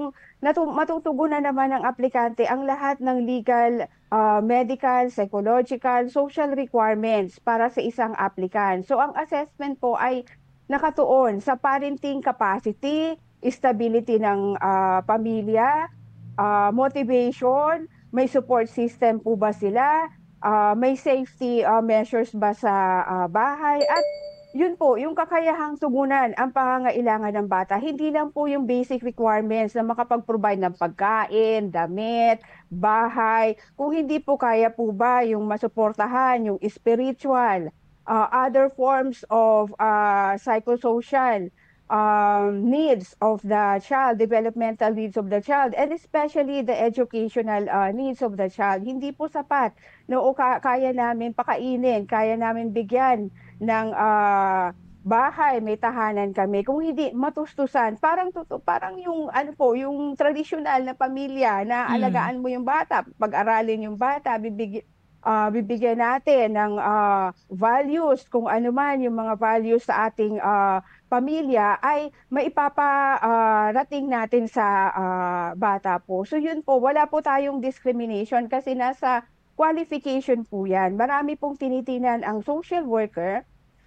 matutugunan naman ng aplikante ang lahat ng legal, medical, psychological, social requirements para sa isang applicant. So ang assessment po ay nakatuon sa parenting capacity, stability ng pamilya, motivation, may support system po ba sila, may safety measures ba sa bahay, at yun po, yung kakayahang tugunan ang pangangailangan ng bata. Hindi lang po yung basic requirements na makapag-provide ng pagkain, damit, bahay. Kung hindi po kaya po ba yung masuportahan, yung spiritual, other forms of psychosocial needs of the child, developmental needs of the child, and especially the educational needs of the child. Hindi po sapat na kaya namin pakainin, kaya namin bigyan ng bahay, may tahanan kami. Kung hindi matustusan, parang yung ano po, yung tradisyonal na pamilya na Mm. alagaan mo yung bata, pag-aralin yung bata, bibigyan natin ng values, kung ano man yung mga values sa ating pamilya ay maipaparating natin sa bata po. So yun po, wala po tayong discrimination kasi nasa qualification po yan. Marami pong tinitinan ang social worker,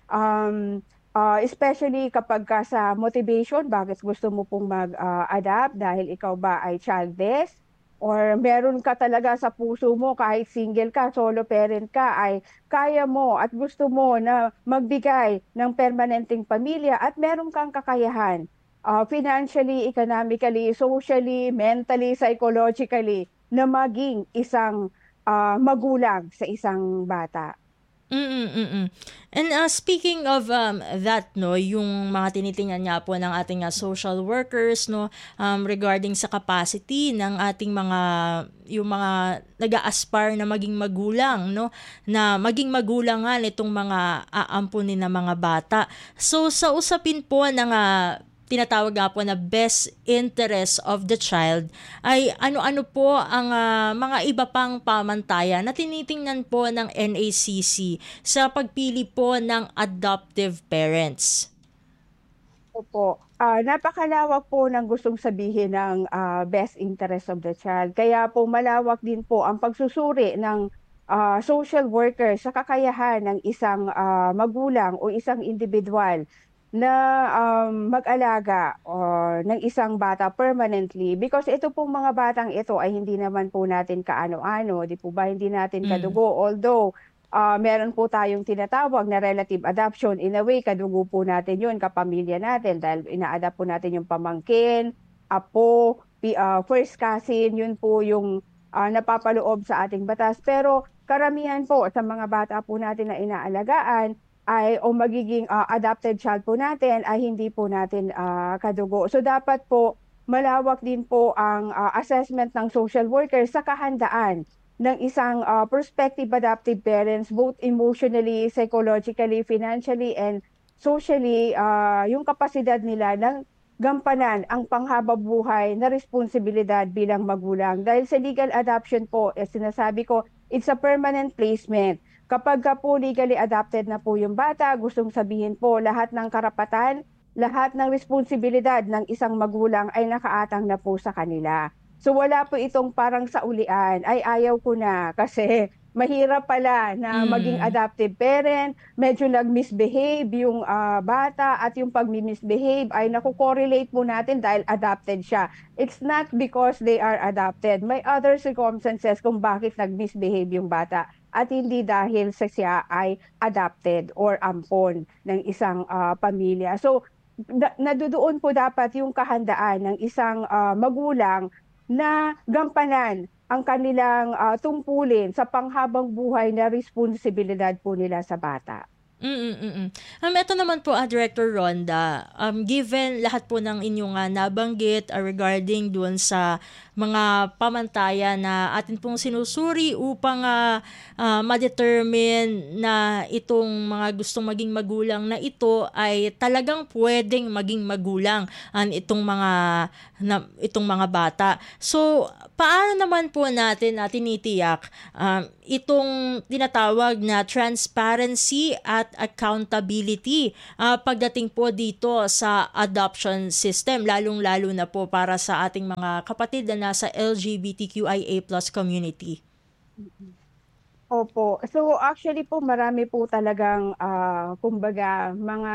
especially kapag ka sa motivation, bakit gusto mo pong mag-adapt dahil ikaw ba ay childless? Or meron ka talaga sa puso mo kahit single ka, solo parent ka, ay kaya mo at gusto mo na magbigay ng permanenteng pamilya at meron kang kakayahan, financially, economically, socially, mentally, psychologically, na maging isang magulang sa isang bata. Mm, mm. And speaking of that, no, yung mga tinitingnan nga po ng ating social workers, no, regarding sa capacity ng ating yung mga nag-a-aspire na maging magulang, no, na maging magulang nga nitong mga aampunin na mga bata. So sa usapin po ng tinatawag nga po na best interest of the child, ay ano-ano po ang mga iba pang pamantayan na tinitingnan po ng NACC sa pagpili po ng adoptive parents? Opo. Napakalawak po ng gustong sabihin ng best interest of the child. Kaya po malawak din po ang pagsusuri ng social worker sa kakayahan ng isang magulang o isang individual na mag-alaga ng isang bata permanently, because ito pong mga batang ito ay hindi naman po natin kaano-ano, di po ba, hindi natin Mm. kadugo, although meron po tayong tinatawag na relative adoption. In a way, kadugo po natin yun, kapamilya natin, dahil ina-adapt po natin yung pamangkin, apo, first cousin, yun po yung napapaloob sa ating batas. Pero karamihan po sa mga bata po natin na inaalagaan ay o magiging adopted child po natin ay hindi po natin kadugo. So dapat po malawak din po ang assessment ng social worker sa kahandaan ng isang prospective adoptive parents, both emotionally, psychologically, financially, and socially, yung kapasidad nila ng gampanan ang panghababuhay na responsibilidad bilang magulang. Dahil sa legal adoption po, sinasabi ko, it's a permanent placement. Kapag ka po legally adopted na po yung bata, gustong sabihin po lahat ng karapatan, lahat ng responsibilidad ng isang magulang ay nakaatang na po sa kanila. So wala po itong parang sa ulian, ay ayaw ko na kasi mahirap pala na maging Mm. adoptive parent, medyo nag-misbehave yung bata, at yung pag-misbehave ay naku-correlate po natin dahil adopted siya. It's not because they are adopted. May other circumstances kung bakit nag-misbehave yung bata, at hindi dahil sa siya ay adopted or ampon ng isang pamilya. So nadudoon po dapat yung kahandaan ng isang magulang na gampanan ang kanilang tungkulin sa panghabang buhay na responsibilidad po nila sa bata. Eto naman po, Director Ronda, given lahat po ng inyong nabanggit regarding dun sa mga pamantayan na atin pong sinusuri upang ma-determine na itong mga gustong maging magulang na ito ay talagang pwedeng maging magulang itong mga bata. So, paano naman po natin tinitiyak itong tinatawag na transparency at at accountability pagdating po dito sa adoption system, lalong-lalo na po para sa ating mga kapatid na nasa LGBTQIA+ community? Opo. So actually po marami po talagang kumbaga mga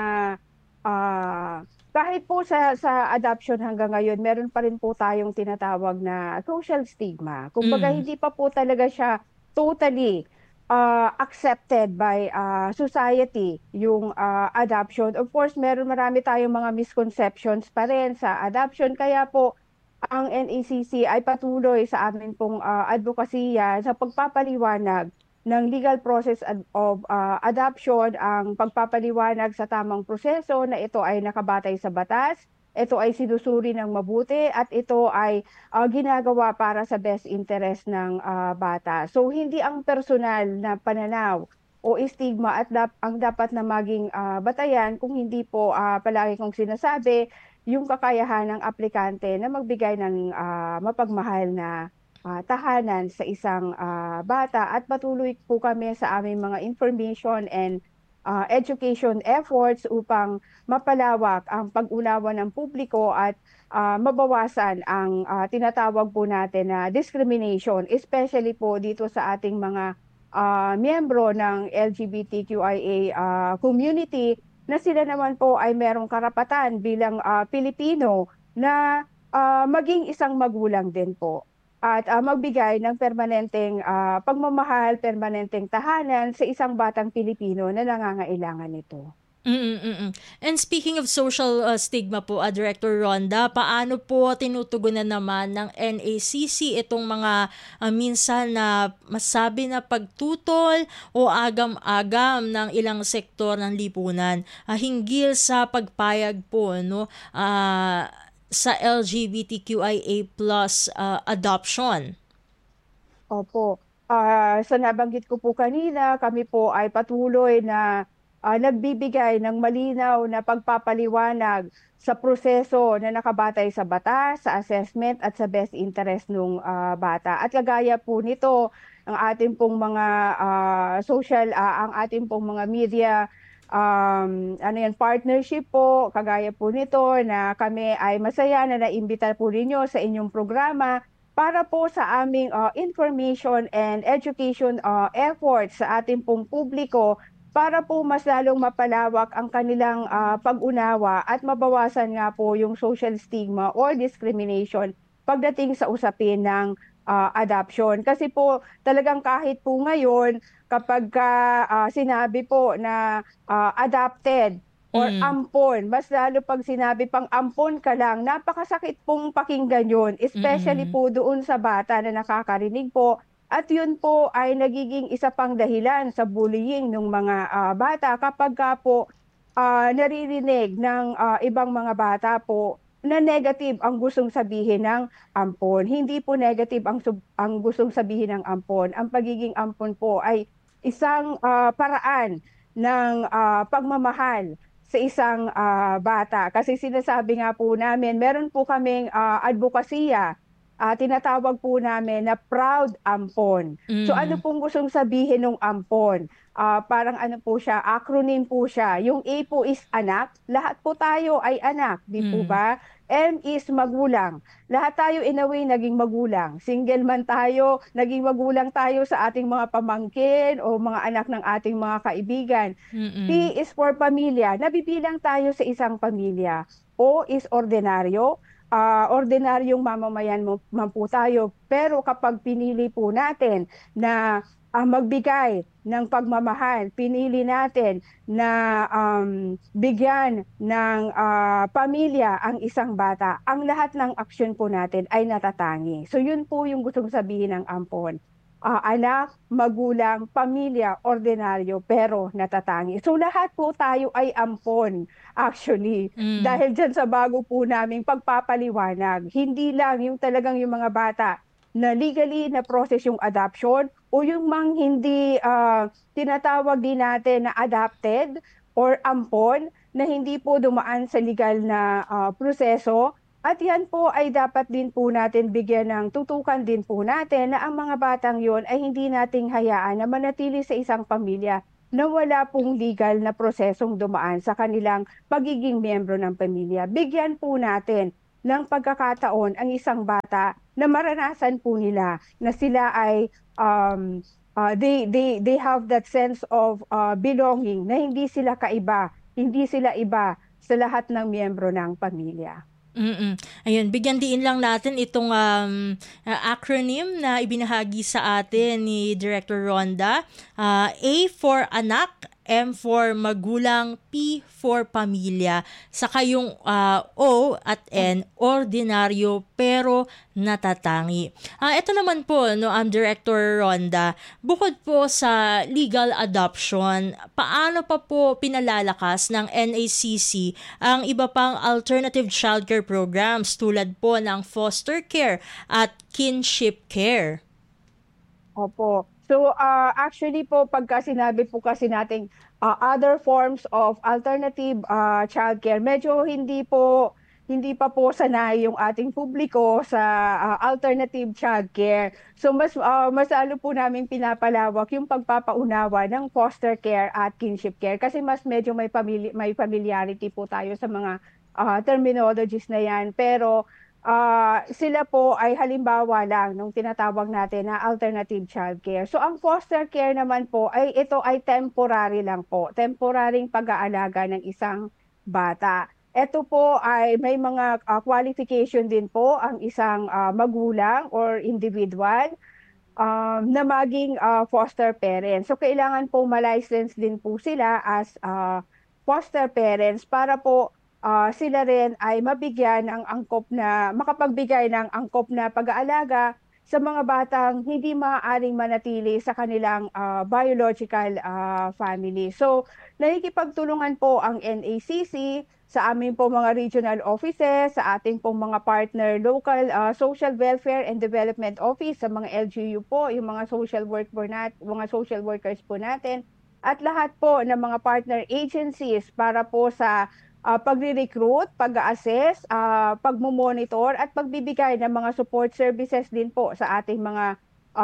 kahit po sa adoption hanggang ngayon meron pa rin po tayong tinatawag na social stigma. Kumbaga Mm. hindi pa po talaga siya totally accepted by society yung adoption. Of course, marami tayong mga misconceptions pa rin sa adoption kaya po ang NACC ay patuloy sa amin pong advokasya sa pagpapaliwanag ng legal process of adoption, ang pagpapaliwanag sa tamang proseso na ito ay nakabatay sa batas, ito ay sinusuri ng mabuti at ito ay ginagawa para sa best interest ng bata. So hindi ang personal na pananaw o stigma at ang dapat na maging batayan kung hindi po palagi kong sinasabi yung kakayahan ng aplikante na magbigay ng mapagmahal na tahanan sa isang bata at patuloy po kami sa aming mga information and education efforts upang mapalawak ang pag-unawa ng publiko at mabawasan ang tinatawag po natin na discrimination, especially po dito sa ating mga miyembro ng LGBTQIA community na sila naman po ay merong karapatan bilang Pilipino na maging isang magulang din po at magbigay ng permanenteng pagmamahal, permanenteng tahanan sa isang batang Pilipino na nangangailangan nito. And speaking of social stigma po, Director Rhonda, paano po tinutugunan naman ng NACC itong mga minsan na masabi na pagtutol o agam-agam ng ilang sektor ng lipunan hinggil sa pagpayag po sa LGBTQIA+ adoption? Opo. Sa nabanggit ko po kanina, kami po ay patuloy na nagbibigay ng malinaw na pagpapaliwanag sa proseso na nakabatay sa batas, sa assessment at sa best interest ng bata. At kagaya po nito, ang ating pong mga ang ating pong mga media partnership po, kagaya po nito na kami ay masaya na naimbita po ninyo sa inyong programa para po sa aming information and education efforts sa ating pong publiko para po mas lalong mapalawak ang kanilang pag-unawa at mabawasan nga po yung social stigma or discrimination pagdating sa usapin ng adoption. Kasi po talagang kahit po ngayon kapag sinabi po na adopted or ampon, mas lalo pag sinabi pang ampon ka lang, napakasakit pong pakinggan yun, especially po doon sa bata na nakakarinig po. At yun po ay nagiging isa pang dahilan sa bullying ng mga bata kapag po naririnig ng ibang mga bata po na negative ang gustong sabihin ng ampon. Hindi po negative ang gustong sabihin ng ampon. Ang pagiging ampon po ay isang paraan ng pagmamahal sa isang bata. Kasi sinasabi nga po namin, meron po kaming advokasya, tinatawag po namin na proud ampon. So ano pong gustong sabihin ng ampon? Parang ano po siya, acronym po siya. Yung A po is anak, lahat po tayo ay anak, di po ba? M is magulang. Lahat tayo in a way naging magulang. Single man tayo, naging magulang tayo sa ating mga pamangkin o mga anak ng ating mga kaibigan. P is for pamilya. Nabibilang tayo sa isang pamilya. O is ordinaryo. Ordinaryong mamamayan man po tayo. Pero kapag pinili po natin na magbigay ng pagmamahal, pinili natin na bigyan ng pamilya ang isang bata, ang lahat ng aksyon po natin ay natatangi. So yun po yung gustong sabihin ng ampon. Anak, magulang, pamilya, ordinaryo, pero natatangi. So lahat po tayo ay ampon, actually. Dahil dyan sa bago po naming pagpapaliwanag. Hindi lang yung talagang yung mga bata na legally na process yung adoption o yung mang hindi tinatawag din natin na adopted or ampon na hindi po dumaan sa legal na proseso. At yan po ay dapat din po natin bigyan ng tutukan din po natin na ang mga batang yon ay hindi nating hayaan na manatili sa isang pamilya na wala pong legal na prosesong dumaan sa kanilang pagiging miyembro ng pamilya. Bigyan po natin ng pagkakataon ang isang bata na maranasan po nila na sila ay they have that sense of belonging, na hindi sila kaiba, hindi sila iba sa lahat ng miyembro ng pamilya. Mm. Ayun, bigyan diin lang natin itong acronym na ibinahagi sa atin ni Director Ronda. A for anak, M for magulang, P for pamilya, saka yung O at N, ordinaryo pero natatangi. Ito naman po, no, Director Ronda, bukod po sa legal adoption, paano pa po pinalalakas ng NACC ang iba pang alternative childcare programs tulad po ng foster care at kinship care? Opo. So actually po, pagka sinabi po kasi nating other forms of alternative childcare, medyo hindi pa po sanay yung ating publiko sa alternative childcare. So mas lalo po namin pinapalawak yung pagpapaunawa ng foster care at kinship care, kasi mas medyo may familiarity po tayo sa mga terminologies na yan. Pero sila po ay halimbawa lang nung tinatawag natin na alternative childcare. So ang foster care naman po ito ay temporary lang po, temporaring pag-aalaga ng isang bata. Ito po ay may mga qualification din po ang isang magulang or individual na maging foster parent. So kailangan po ma-license din po sila as foster parents para po sila rin ay mabigyan ng makapagbigay ng angkop na pag-aalaga sa mga batang hindi maaaring manatili sa kanilang biological family. So, nakikipagtulungan po ang NACC sa amin po mga regional offices, sa ating pong mga partner local social welfare and development office, sa mga LGU po, yung mga mga social workers po natin, at lahat po ng mga partner agencies para po sa pagre-recruit, pag-assess, pagmo-monitor at pagbibigay ng mga support services din po sa ating mga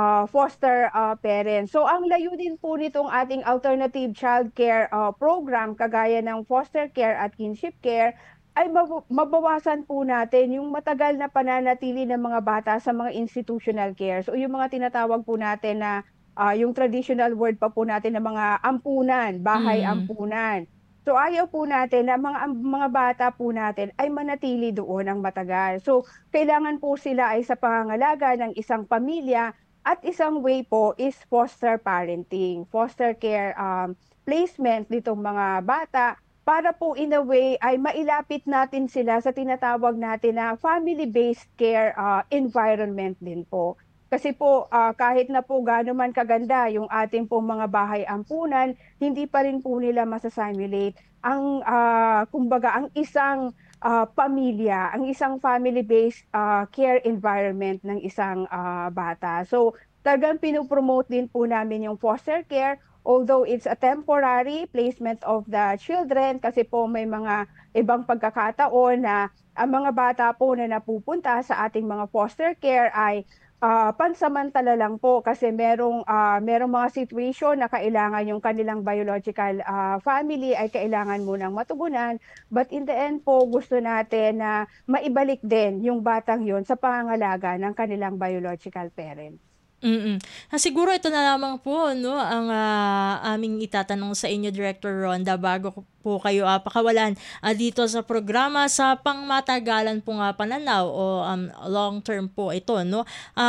foster parents. So ang layunin po nitong ating alternative child care program kagaya ng foster care at kinship care ay mabawasan po natin yung matagal na pananatili ng mga bata sa mga institutional care. So yung mga tinatawag po natin na yung traditional word pa po natin na mga ampunan, bahay Mm. ampunan. So ayaw po natin na mga bata po natin ay manatili doon ng matagal. So kailangan po sila ay sa pangangalaga ng isang pamilya, at isang way po is foster parenting, foster care placement nitong mga bata para po in a way ay mailapit natin sila sa tinatawag natin na family-based care environment din po. Kasi po kahit na po gaano man kaganda yung ating pong mga bahay ampunan, hindi pa rin po nila masasimulate ang kumbaga ang isang pamilya, ang isang family-based care environment ng isang bata. So talagang pinopromote din po namin yung foster care, although it's a temporary placement of the children, kasi po may mga ibang pagkakataon na ang mga bata po na napupunta sa ating mga foster care ay pansamantala lang po, kasi merong mga situation na kailangan yung kanilang biological family ay kailangan munang matugunan. But in the end po, gusto natin na maibalik din yung batang yun sa pangangalaga ng kanilang biological parents. Mm. Siguro ito na lamang po, no, ang aming itatanong sa inyo, Director Ronda, bago po kayo pakawalan dito sa programa sa pangmatagalan po nga pananaw o long term po ito, no.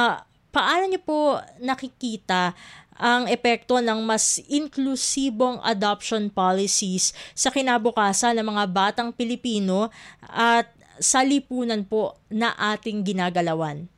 Paano niyo po nakikita ang epekto ng mas inklusibong adoption policies sa kinabukasan ng mga batang Pilipino at sa lipunan po na ating ginagalawan?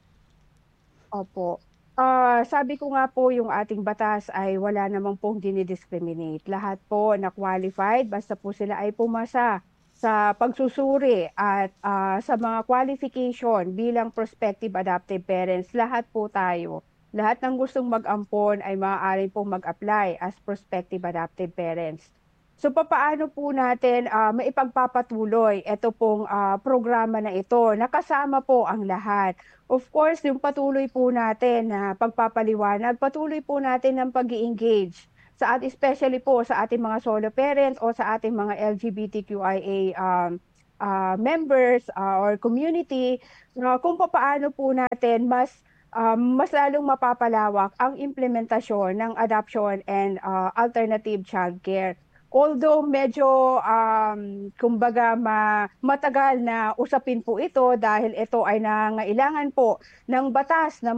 Opo. Sabi ko nga po, yung ating batas ay wala namang pong dinidiscriminate. Lahat po na qualified, basta po sila ay pumasa sa pagsusuri at sa mga qualification bilang prospective adoptive parents. Lahat po tayo, lahat ng gustong mag-ampon ay maaari pong mag-apply as prospective adoptive parents. So papaano po natin maipagpapatuloy ito pong programa na ito? Nakasama po ang lahat. Of course, yung patuloy po natin na pagpapaliwanag, patuloy po natin ng pag-i-engage especially po sa ating mga solo parents o sa ating mga LGBTQIA members or community, kung paano po natin mas lalong mapapalawak ang implementasyon ng adoption and alternative childcare. Although medyo kumbaga matagal na usapin po ito dahil ito ay nangailangan po ng batas na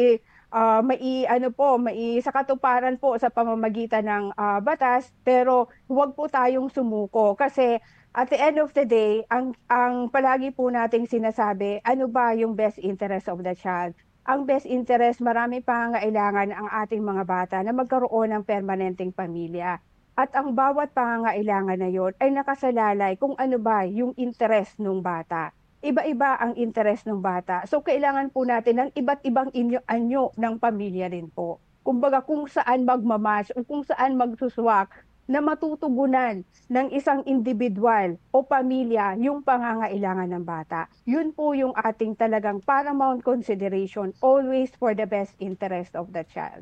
sa katuparan po sa pamamagitan ng batas, pero huwag po tayong sumuko kasi at the end of the day, ang palagi po nating sinasabi, ano ba yung best interest of the child? Ang best interest, marami pangangailangan ang ating mga bata na magkaroon ng permanenteng pamilya. At ang bawat pangangailangan na yon ay nakasalalay kung ano ba yung interest ng bata. Iba-iba ang interest ng bata. So kailangan po natin ng iba't ibang anyo ng pamilya rin po. Kumbaga kung saan magmamatch o kung saan magsuswak na matutugunan ng isang individual o pamilya yung pangangailangan ng bata. Yun po yung ating talagang paramount consideration, always for the best interest of the child.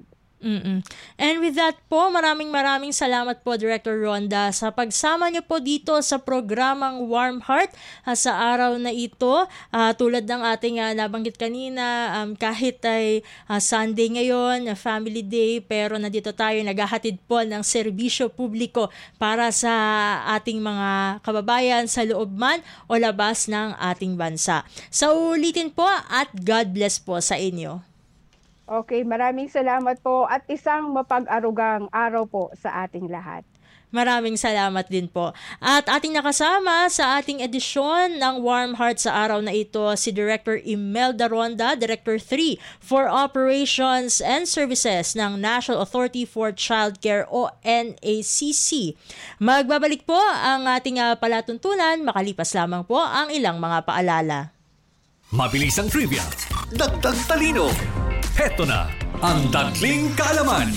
And with that po, maraming salamat po, Director Rhonda, sa pagsama niyo po dito sa programang Warm Heart sa araw na ito. Tulad ng ating nabanggit kanina, kahit ay Sunday ngayon, Family Day, pero nandito tayo naghahatid po ng serbisyo publiko para sa ating mga kababayan sa loob man o labas ng ating bansa. Sa ulitin po at God bless po sa inyo. Okay, maraming salamat po at isang mapag-arugang araw po sa ating lahat. Maraming salamat din po. At ating nakasama sa ating edisyon ng Warm Heart sa araw na ito si Director Imelda Ronda, Director 3 for Operations and Services ng National Authority for Childcare o NACC. Magbabalik po ang ating palatuntunan, makalipas lamang po ang ilang mga paalala. Mabilis ang trivia, dagdag talino. Heto na ang Dagling Kaalaman.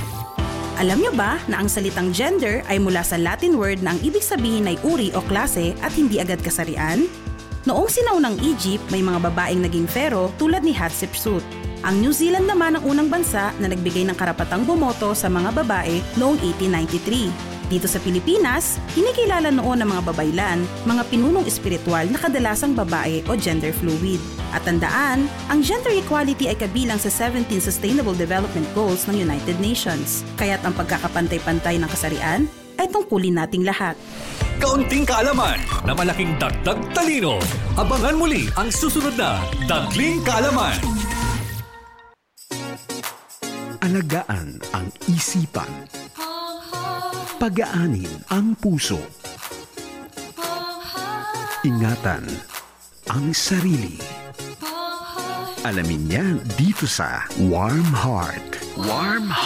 Alam niyo ba na ang salitang gender ay mula sa Latin word na ang ibig sabihin ay uri o klase at hindi agad kasarian? Noong sinaunang Egypt, may mga babaeng naging pharaoh tulad ni Hatshepsut. Ang New Zealand naman ang unang bansa na nagbigay ng karapatang bumoto sa mga babae noong 1893. Dito sa Pilipinas, kinikilala noon ng mga babaylan, mga pinunong espiritual na kadalasang babae o gender fluid. At tandaan, ang gender equality ay kabilang sa 17 Sustainable Development Goals ng United Nations. Kaya't ang pagkakapantay-pantay ng kasarian ay tungkulin nating lahat. Kaunting kaalaman na malaking dagdag talino. Abangan muli ang susunod na Dagling Kaalaman. Alagaan ang isipan. Pagaanin ang puso. Ingatan ang sarili. Alamin niya dito sa Warm Heart. Warm Heart.